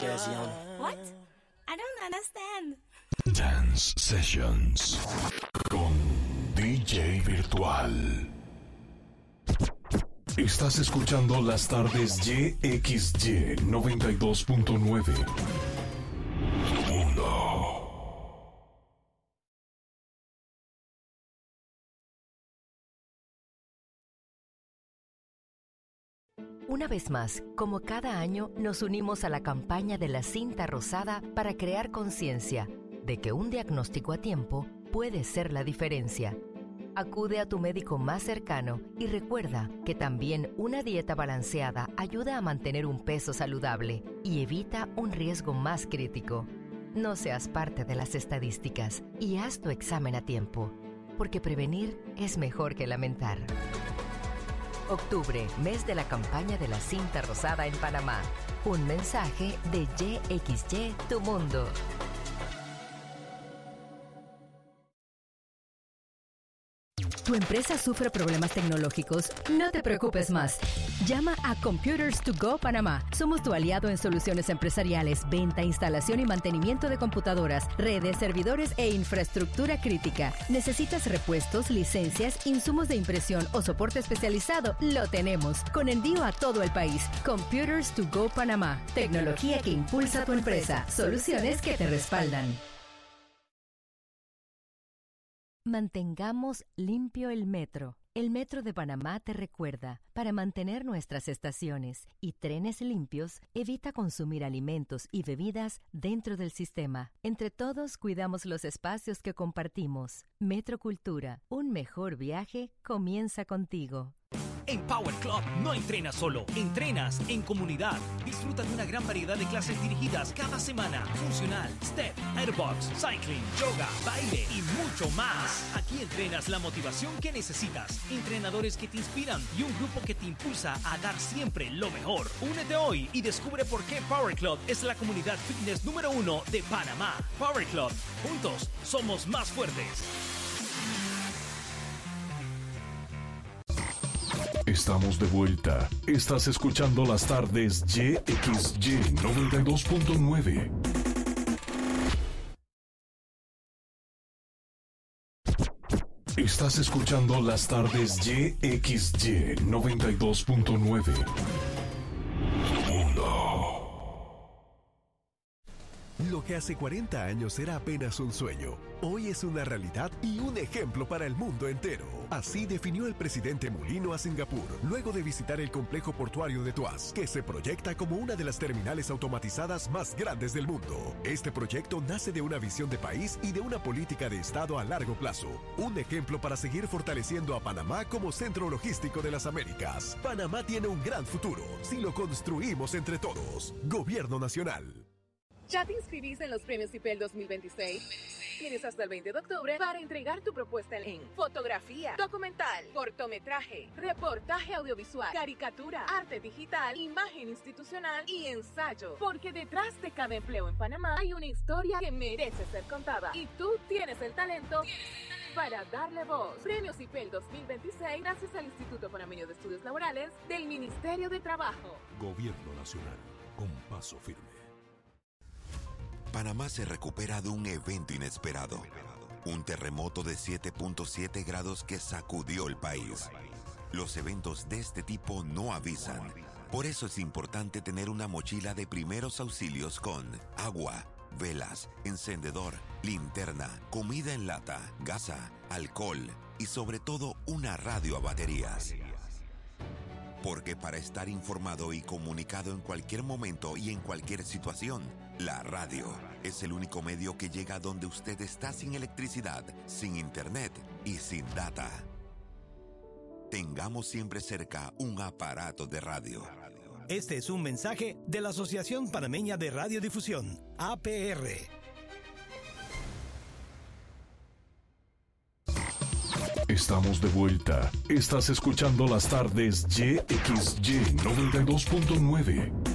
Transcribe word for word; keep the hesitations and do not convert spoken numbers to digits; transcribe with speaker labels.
Speaker 1: Jersey on.
Speaker 2: What? I don't understand.
Speaker 3: Dance Sessions con D J Virtual. Estás escuchando las tardes Y X Y noventa y dos punto nueve. Mundo.
Speaker 4: Una vez más, como cada año, nos unimos a la campaña de la cinta rosada para crear conciencia de que un diagnóstico a tiempo puede ser la diferencia. Acude a tu médico más cercano y recuerda que también una dieta balanceada ayuda a mantener un peso saludable y evita un riesgo más crítico. No seas parte de las estadísticas y haz tu examen a tiempo, porque prevenir es mejor que lamentar. Octubre, mes de la campaña de la cinta rosada en Panamá. Un mensaje de Y X Y, tu mundo.
Speaker 5: ¿Tu empresa sufre problemas tecnológicos? No te preocupes más. Llama a Computers to Go Panamá. Somos tu aliado en soluciones empresariales, venta, instalación y mantenimiento de computadoras, redes, servidores e infraestructura crítica. ¿Necesitas repuestos, licencias, insumos de impresión o soporte especializado? Lo tenemos. Con envío a todo el país. Computers to Go Panamá. Tecnología que impulsa tu empresa. Soluciones que te respaldan.
Speaker 4: Mantengamos limpio el metro. El Metro de Panamá te recuerda, para mantener nuestras estaciones y trenes limpios, evita consumir alimentos y bebidas dentro del sistema. Entre todos cuidamos los espacios que compartimos. Metro Cultura, un mejor viaje comienza contigo.
Speaker 6: En Power Club no entrenas solo, entrenas en comunidad. Disfruta de una gran variedad de clases dirigidas cada semana. Funcional, step, airbox, cycling, yoga, baile y mucho más. Aquí entrenas la motivación que necesitas, entrenadores que te inspiran y un grupo que te impulsa a dar siempre lo mejor. Únete hoy y descubre por qué Power Club es la comunidad fitness número uno de Panamá. Power Club, juntos somos más fuertes.
Speaker 3: Estamos de vuelta. Estás escuchando las tardes Y X Y noventa y dos punto nueve. Estás escuchando las tardes Y X Y noventa y dos punto nueve. Mundo.
Speaker 7: Lo que hace cuarenta años era apenas un sueño, hoy es una realidad y un ejemplo para el mundo entero. Así definió el presidente Mulino a Singapur, luego de visitar el complejo portuario de Tuas, que se proyecta como una de las terminales automatizadas más grandes del mundo. Este proyecto nace de una visión de país y de una política de Estado a largo plazo. Un ejemplo para seguir fortaleciendo a Panamá como centro logístico de las Américas. Panamá tiene un gran futuro si lo construimos entre todos. Gobierno Nacional.
Speaker 8: ¿Ya te inscribiste en los premios CIPEL dos mil veintiséis? Tienes hasta el veinte de octubre para entregar tu propuesta en fotografía, documental, cortometraje, reportaje audiovisual, caricatura, arte digital, imagen institucional y ensayo. Porque detrás de cada empleo en Panamá hay una historia que merece ser contada. Y tú tienes el talento para darle voz. Premios CIPEL dos mil veintiséis gracias al Instituto Panameño de Estudios Laborales del Ministerio de Trabajo.
Speaker 7: Gobierno Nacional, con paso firme.
Speaker 9: Panamá se recupera de un evento inesperado, un terremoto de siete punto siete grados que sacudió el país. Los eventos de este tipo no avisan, por eso es importante tener una mochila de primeros auxilios con agua, velas, encendedor, linterna, comida en lata, gasa, alcohol y sobre todo una radio a baterías. Porque para estar informado y comunicado en cualquier momento y en cualquier situación, la radio es el único medio que llega donde usted está sin electricidad, sin internet y sin data. Tengamos siempre cerca un aparato de radio.
Speaker 6: Este es un mensaje de la Asociación Panameña de Radiodifusión, A P R.
Speaker 3: Estamos de vuelta. Estás escuchando las tardes Y X Y noventa y dos punto nueve.